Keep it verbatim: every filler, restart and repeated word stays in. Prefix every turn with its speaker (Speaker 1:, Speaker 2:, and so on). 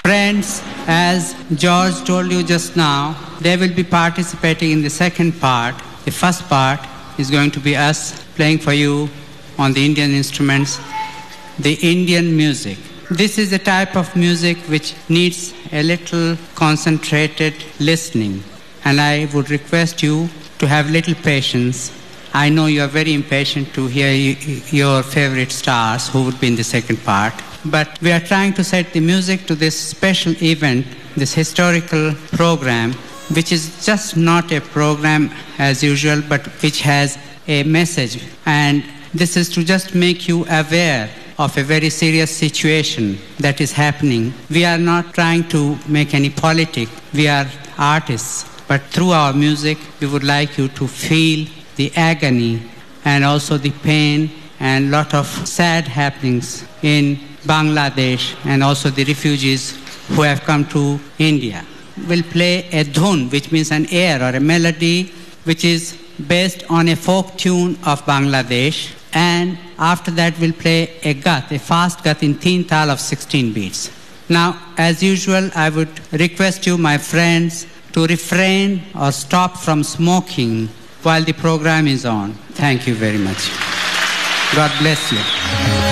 Speaker 1: Friends, as George told you just now, they will be participating in the second part. The first part is going to be us playing for you on the Indian instruments, the Indian music. This is a type of music which needs a little concentrated listening, and I would request you to have little patience. I know you are very impatient to hear your favorite stars who would be in the second part, but we are trying to set the music to this special event, this historical program, which is just not a program as usual, but which has a message. And this is to just make you aware of a very serious situation that is happening. We are not trying to make any politics. We are artists. But through our music, we would like you to feel the agony and also the pain and lot of sad happenings in Bangladesh and also the refugees who have come to India. We'll play a dhun, which means an air or a melody, which is based on a folk tune of Bangladesh. And after that, we'll play a gat, a fast gat in teen tal of sixteen beats. Now, as usual, I would request you, my friends, to refrain or stop from smoking while the program is on. Thank you very much. God bless you.